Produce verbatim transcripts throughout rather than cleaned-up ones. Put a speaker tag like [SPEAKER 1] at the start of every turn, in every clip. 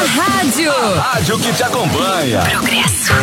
[SPEAKER 1] rádio.
[SPEAKER 2] A rádio que te acompanha.
[SPEAKER 1] Progresso.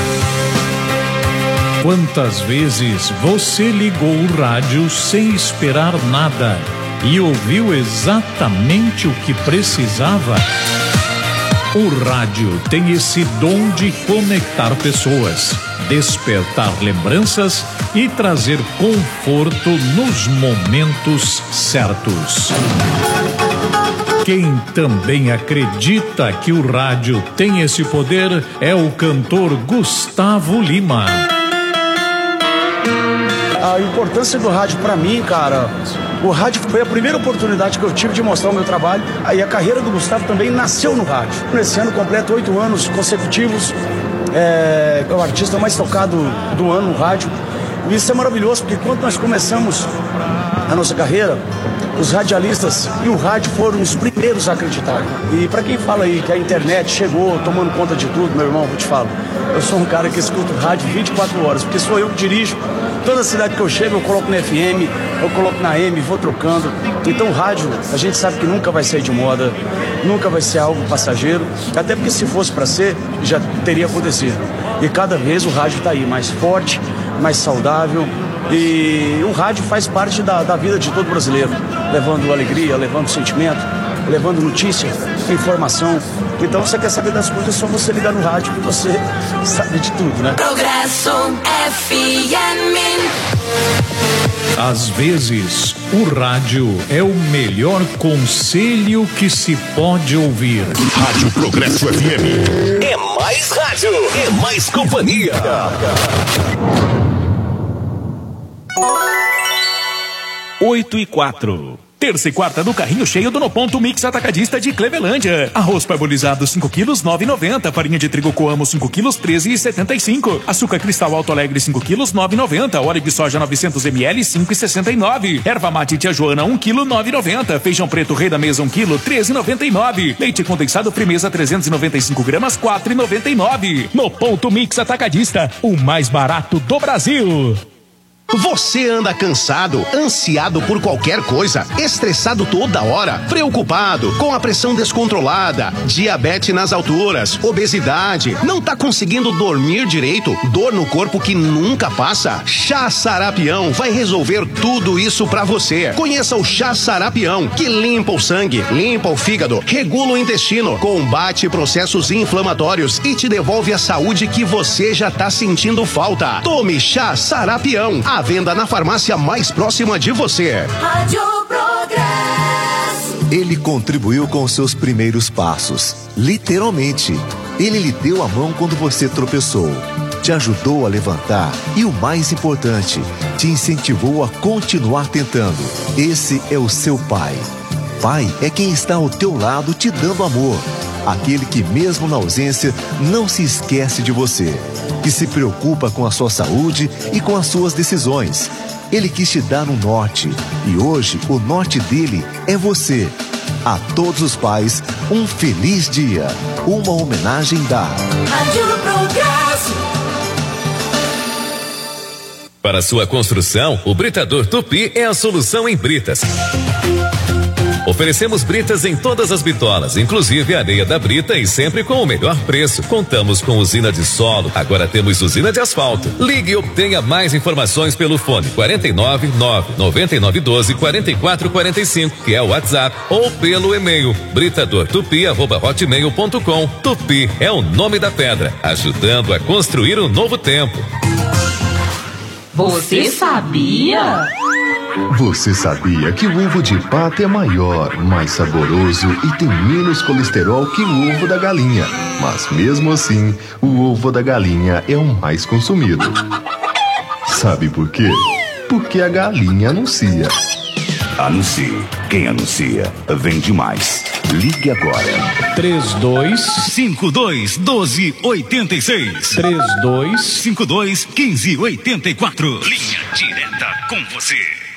[SPEAKER 3] Quantas vezes você ligou o rádio sem esperar nada e ouviu exatamente o que precisava? O rádio tem esse dom de conectar pessoas, despertar lembranças e trazer conforto nos momentos certos. Quem também acredita que o rádio tem esse poder é o cantor Gustavo Lima.
[SPEAKER 4] A importância do rádio pra mim, cara, o rádio foi a primeira oportunidade que eu tive de mostrar o meu trabalho. Aí a carreira do Gustavo também nasceu no rádio. Nesse ano completo oito anos consecutivos, é, é o artista mais tocado do ano no rádio. E isso é maravilhoso, porque quando nós começamos a nossa carreira, os radialistas e o rádio foram os primeiros a acreditar. E para quem fala aí que a internet chegou tomando conta de tudo, meu irmão, eu te falo, eu sou um cara que escuta o rádio vinte e quatro horas, porque sou eu que dirijo. Toda cidade que eu chego, eu coloco na F M, eu coloco na A M, vou trocando. Então o rádio, a gente sabe que nunca vai sair de moda, nunca vai ser algo passageiro, até porque se fosse para ser, já teria acontecido. E cada vez o rádio está aí, mais forte, mais saudável. E o rádio faz parte da, da vida de todo brasileiro, levando alegria, levando sentimento, levando notícia, informação. Então você quer saber das coisas, é só você ligar no rádio que você sabe de tudo, né?
[SPEAKER 1] Progresso F M.
[SPEAKER 3] Às vezes, o rádio é o melhor conselho que se pode ouvir.
[SPEAKER 2] Rádio Progresso F M. É mais rádio, é mais companhia.
[SPEAKER 5] Oito e quatro. Terça e quarta do carrinho cheio do No Ponto Mix Atacadista de Clevelândia. Arroz parbolizado cinco quilos, nove e noventa. Farinha de trigo Coamo cinco quilos, treze e setenta e cinco. Açúcar cristal Alto Alegre cinco quilos, nove e noventa. Óleo de soja novecentos mililitros, cinco e sessenta e nove. Erva mate Tia Joana um quilo, nove e noventa. Feijão preto Rei da Mesa um quilo, treze e noventa e nove. Leite condensado Frimeza trezentos e noventa e cinco gramas, quatro e noventa e nove. No Ponto Mix Atacadista, o mais barato do Brasil.
[SPEAKER 6] Você anda cansado, ansiado por qualquer coisa, estressado toda hora, preocupado, com a pressão descontrolada, diabetes nas alturas, obesidade, não tá conseguindo dormir direito, dor no corpo que nunca passa? Chá Sarapião vai resolver tudo isso pra você. Conheça o Chá Sarapião, que limpa o sangue, limpa o fígado, regula o intestino, combate processos inflamatórios e te devolve a saúde que você já tá sentindo falta. Tome Chá Sarapião. A venda na farmácia mais próxima de você.
[SPEAKER 1] Rádio Progresso.
[SPEAKER 7] Ele contribuiu com os seus primeiros passos, literalmente. Ele lhe deu a mão quando você tropeçou, te ajudou a levantar e, o mais importante, te incentivou a continuar tentando. Esse é o seu pai. Pai é quem está ao teu lado te dando amor. Aquele que mesmo na ausência não se esquece de você, que se preocupa com a sua saúde e com as suas decisões. Ele quis te dar um norte e hoje o norte dele é você. A todos os pais, um feliz dia. Uma homenagem da
[SPEAKER 1] Rádio Progresso.
[SPEAKER 8] Para sua construção, o Britador Tupi é a solução em britas. Oferecemos britas em todas as bitolas, inclusive a areia da brita, e sempre com o melhor preço. Contamos com usina de solo, agora temos usina de asfalto. Ligue e obtenha mais informações pelo fone quarenta e nove, nove, noventa e nove, doze, quarenta e quatro, quarenta e cinco, que é o WhatsApp, ou pelo e-mail britadortupi arroba hotmail ponto com. Tupi é o nome da pedra, ajudando a construir um novo tempo.
[SPEAKER 1] Você sabia?
[SPEAKER 9] Você sabia que o ovo de pato é maior, mais saboroso e tem menos colesterol que o ovo da galinha? Mas mesmo assim, o ovo da galinha é o mais consumido. Sabe por quê? Porque a galinha anuncia.
[SPEAKER 2] Anuncie. Quem anuncia, vende mais. Ligue agora.
[SPEAKER 3] três dois
[SPEAKER 5] cinco dois, doze, oitenta e seis.
[SPEAKER 3] três dois
[SPEAKER 5] cinco dois, quinze, oitenta e quatro. Linha direta com você.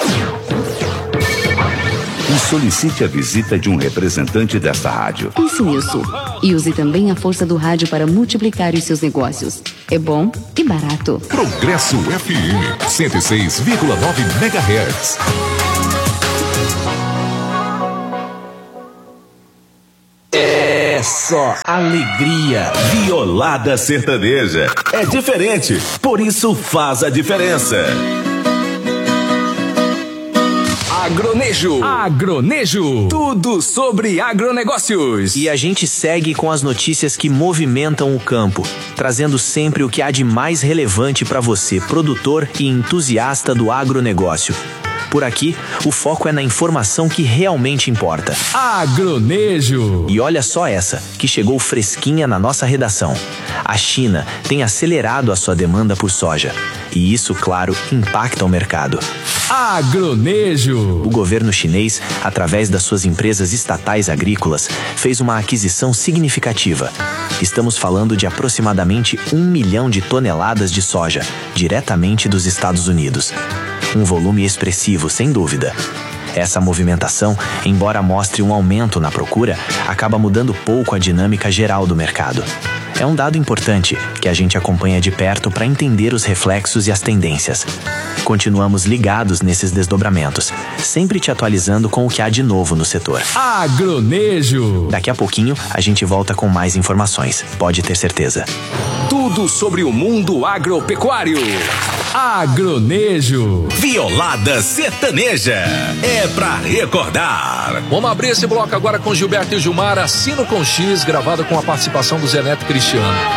[SPEAKER 2] E solicite a visita de um representante desta rádio.
[SPEAKER 10] Pense nisso. E use também a força do rádio para multiplicar os seus negócios. É bom e barato.
[SPEAKER 11] Progresso F M, cento e seis vírgula nove megahertz.
[SPEAKER 2] É
[SPEAKER 5] só alegria.
[SPEAKER 2] Violada sertaneja. É diferente, por isso faz a diferença.
[SPEAKER 12] Agronejo. Agronejo. Tudo sobre agronegócios.
[SPEAKER 13] E a gente segue com as notícias que movimentam o campo, trazendo sempre o que há de mais relevante para você, produtor e entusiasta do agronegócio. Por aqui, o foco é na informação que realmente importa.
[SPEAKER 12] Agronejo.
[SPEAKER 13] E olha só essa, que chegou fresquinha na nossa redação. A China tem acelerado a sua demanda por soja. E isso, claro, impacta o mercado.
[SPEAKER 12] Agronejo.
[SPEAKER 13] O governo chinês, através das suas empresas estatais agrícolas, fez uma aquisição significativa. Estamos falando de aproximadamente um milhão de toneladas de soja, diretamente dos Estados Unidos. Um volume expressivo, sem dúvida. Essa movimentação, embora mostre um aumento na procura, acaba mudando pouco a dinâmica geral do mercado. É um dado importante que a gente acompanha de perto para entender os reflexos e as tendências. Continuamos ligados nesses desdobramentos, sempre te atualizando com o que há de novo no setor.
[SPEAKER 12] Agronejo.
[SPEAKER 13] Daqui a pouquinho a gente volta com mais informações, pode ter certeza.
[SPEAKER 12] Tudo sobre o mundo agropecuário. Agronejo.
[SPEAKER 2] Violada sertaneja. É pra recordar.
[SPEAKER 14] Vamos abrir esse bloco agora com Gilberto e Gilmar, Assino com X, gravado com a participação do Zé Neto Cristiano.